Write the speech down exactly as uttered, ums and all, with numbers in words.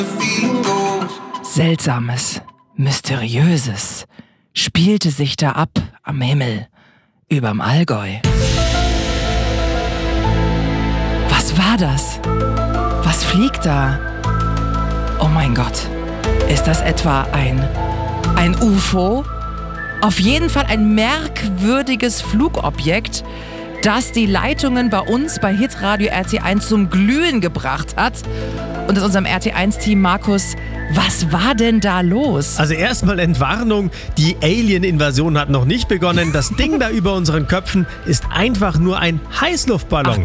Seltsames, Mysteriöses spielte sich da ab am Himmel überm Allgäu. Was war das? Was fliegt da? Oh mein Gott, ist das etwa ein, ein U F O? Auf jeden Fall ein merkwürdiges Flugobjekt, das die Leitungen bei uns bei Hitradio R T eins zum Glühen gebracht hat. Und aus unserem R T eins-Team, Markus, was war denn da los? Also erstmal Entwarnung, die Alien-Invasion hat noch nicht begonnen. Das Ding da über unseren Köpfen ist einfach nur ein Heißluftballon.